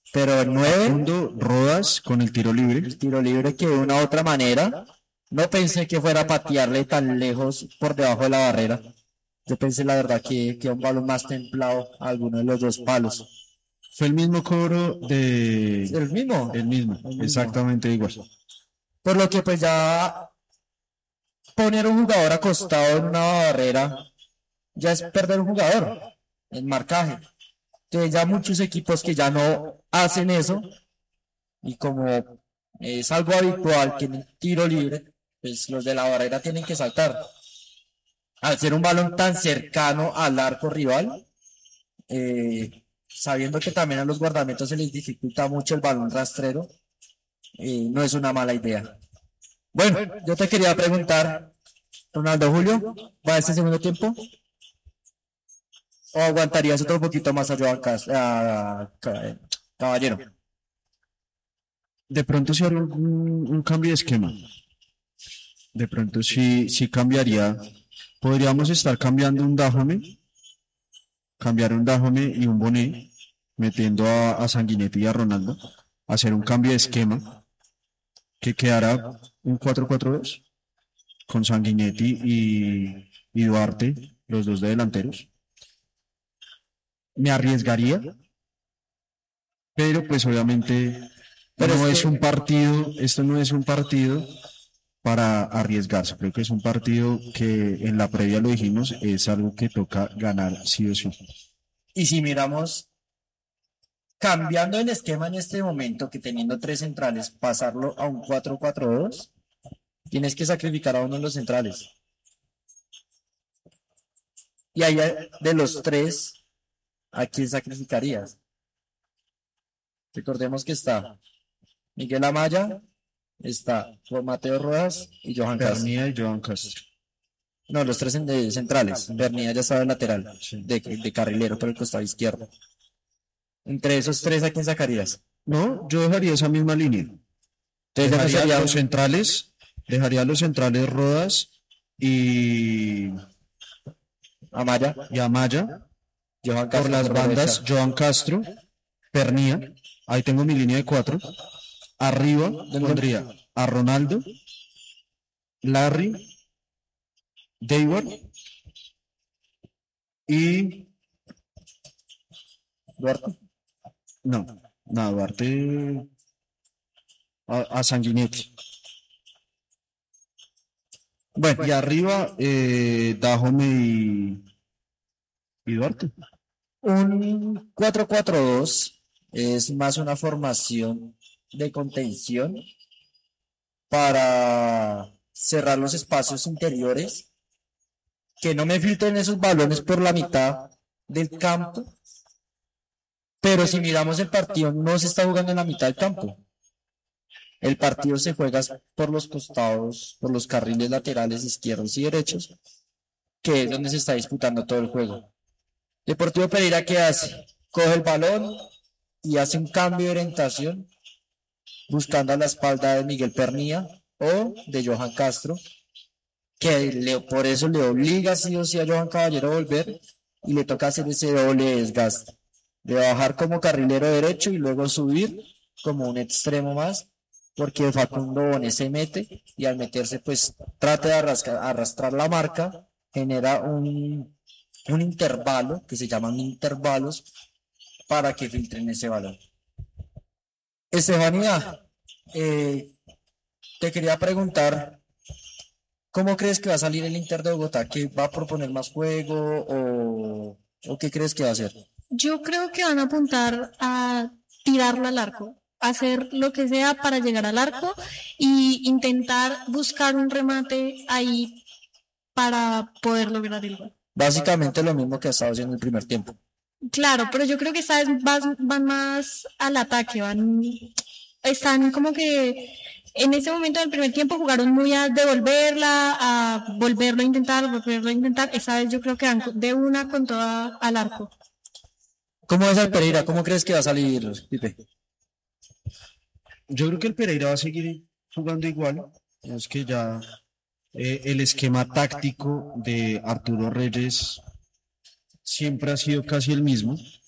Pero el 9, Facundo, Rodas con el tiro libre. el tiro libre que de una u otra manera, no pensé que fuera a patearle tan lejos por debajo de la barrera. Yo pensé la verdad que un balón más templado a alguno de los dos palos. Fue el mismo cobro de... El mismo. El mismo, El mismo. exactamente igual. Por lo que pues ya poner un jugador acostado en una barrera ya es perder un jugador en marcaje. Entonces ya muchos equipos que ya no hacen eso y como es algo habitual que en el tiro libre, pues los de la barrera tienen que saltar. Al ser un balón tan cercano al arco rival, sabiendo que también a los guardametos se les dificulta mucho el balón rastrero, no es una mala idea. Bueno, yo te quería preguntar, Ronaldo Julio, ¿va este segundo tiempo? ¿O aguantarías otro poquito más allá Caballero? De pronto si haría un cambio de esquema. De pronto sí cambiaría. Podríamos estar cambiando un Dajome, cambiar un Dajome y un Bonet, metiendo a Sanguinetti y a Ronaldo, hacer un cambio de esquema que quedara un 4-4-2 con Sanguinetti y Duarte, los dos de delanteros. Me arriesgaría, pero pues obviamente Pero no es es que- un partido, esto no es un partido para arriesgarse. Creo que es un partido que en la previa lo dijimos, es algo que toca ganar sí o sí. Y si miramos, cambiando el esquema en este momento, que teniendo tres centrales, pasarlo a un 4-4-2, tienes que sacrificar a uno de los centrales. Y ahí de los tres, ¿a quién sacrificarías? Recordemos que está Miguel Amaya, está Juan Mateo Rojas y Johan Castro. Bernía y Joan Castro. No, los tres centrales. Bernía ya estaba en lateral, de carrilero por el costado izquierdo. Entre esos tres, ¿a quién sacarías? No, yo dejaría esa misma línea. Entonces ya no Dejaría sería los centrales, dejaría los centrales Rodas y, Amaya, y Amaya. Johan Castro Por las por bandas, derecha. Joan Castro, Pernía. Ahí tengo mi línea de 4. Arriba pondría a Ronaldo, Larry, Dayward y Duarte. no, Duarte a Sanguinetti. Bueno, Y arriba Dajome y Duarte. un 4-4-2 es más una formación de contención para cerrar los espacios interiores, que no me filtren esos balones por la mitad del campo. Pero si miramos el partido, no se está jugando en la mitad del campo. El partido se juega por los costados, por los carriles laterales izquierdos y derechos, que es donde se está disputando todo el juego. Deportivo Pereira, ¿qué hace? Coge el balón y hace un cambio de orientación buscando a la espalda de Miguel Pernía o de Johan Castro, que por eso le obliga sí o sí a Johan Caballero a volver y le toca hacer ese doble desgaste, de bajar como carrilero derecho y luego subir como un extremo más, porque Facundo Bonet se mete y al meterse pues trata de arrastrar la marca, genera un intervalo que se llaman intervalos para que filtren ese balón. Estefanía, te quería preguntar, ¿cómo crees que va a salir el Inter de Bogotá? ¿Que va a proponer más juego o qué crees que va a hacer? Yo creo que van a apuntar a tirarlo al arco, hacer lo que sea para llegar al arco y intentar buscar un remate ahí para poder lograr el gol. Básicamente lo mismo que ha estado haciendo el primer tiempo. Claro, pero yo creo que esta vez van más al ataque, están como que en ese momento del primer tiempo jugaron muy a devolverla, a volverlo a intentar, volverlo a intentar. Esta vez yo creo que van de una con toda al arco. ¿Cómo es el Pereira? ¿Cómo crees que va a salir, Pipe? Yo creo que el Pereira va a seguir jugando igual. Es que ya el esquema táctico de Arturo Reyes siempre ha sido casi el mismo.